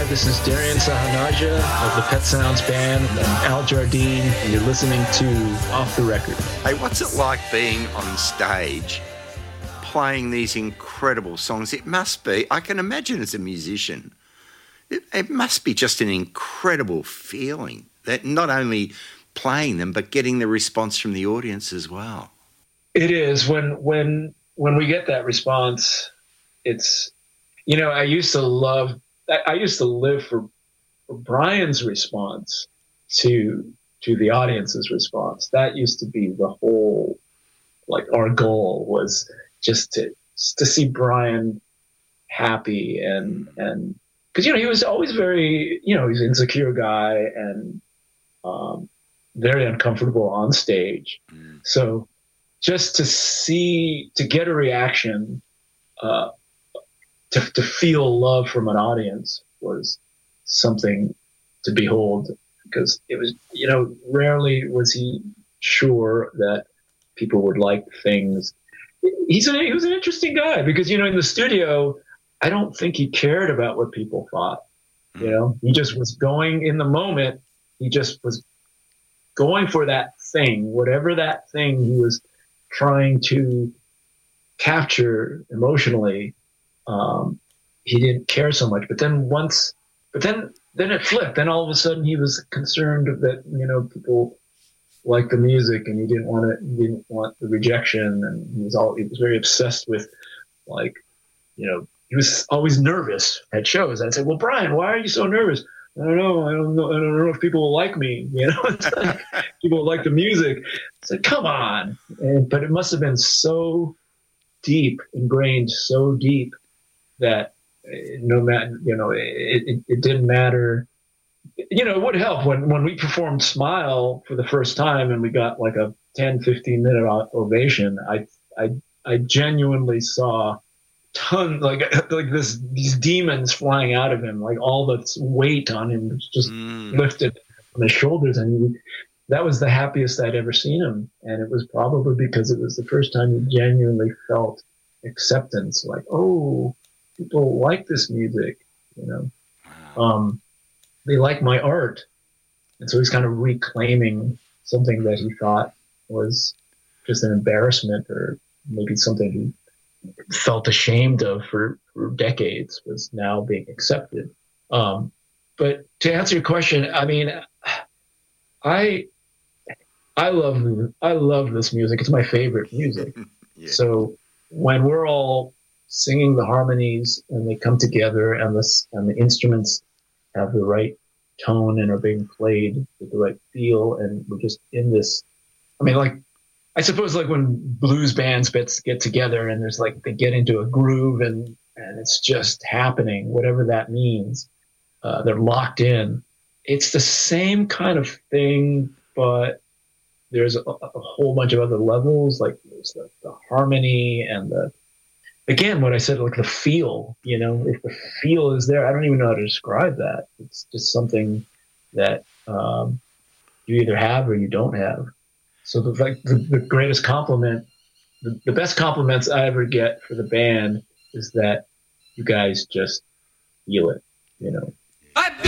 This is Darian Sahanaja of the Pet Sounds Band and Al Jardine, and you're listening to Off the Record. Hey, what's it like being on stage playing these incredible songs? It must be, I can imagine as a musician, it must be just an incredible feeling that not only playing them, but getting the response from the audience as well. It is. When we get that response, it's, you know, I used to live for Brian's response to the audience's response. That used to be the whole, like, our goal was just to see Brian happy and because, you know, he was always very, you know, he's an insecure guy and very uncomfortable on stage. So just to get a reaction, to feel love from an audience was something to behold, because it was, you know, rarely was he sure that people would like things. He was an interesting guy because, you know, in the studio, I don't think he cared about what people thought. You know, he just was going in the moment. He just was going for that thing, whatever that thing he was trying to capture emotionally. He didn't care so much, but then it flipped. Then all of a sudden he was concerned that, you know, people liked the music and he didn't want the rejection. And he was very obsessed with, like, you know, he was always nervous at shows. I'd say, well, Brian, why are you so nervous? I don't know if people will like me. You know, it's like, people will like the music. I said, come on. But it must have been so deep, ingrained so deep that no matter, you know, it didn't matter. You know, it would help when we performed Smile for the first time and we got like a 10, 15 minute ovation. I genuinely saw tons, like these demons flying out of him, like all the weight on him was just lifted from his shoulders. And that was the happiest I'd ever seen him. And it was probably because it was the first time he genuinely felt acceptance, like, oh, people like this music, you know. They like my art. And so he's kind of reclaiming something that he thought was just an embarrassment or maybe something he felt ashamed of for decades was now being accepted. But to answer your question, I mean, I love this music. It's my favorite music. Yeah. So when we're all singing the harmonies and they come together and the instruments have the right tone and are being played with the right feel, and we're just in this, I mean, like, I suppose like when blues bands get together and there's like, they get into a groove and it's just happening, whatever that means. They're locked in. It's the same kind of thing, but there's a whole bunch of other levels. Like there's the harmony and again, what I said, like the feel, you know, if the feel is there, I don't even know how to describe that. It's just something that you either have or you don't have. So the greatest compliment, the best compliments I ever get for the band is that you guys just feel it, you know.